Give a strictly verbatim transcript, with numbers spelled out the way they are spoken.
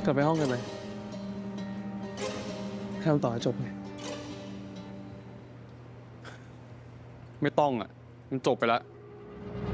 กลับไปห้องกันไหมให้ทำต่อให้จบไงไม่ต้องอ่ะ มันจบไปแล้ว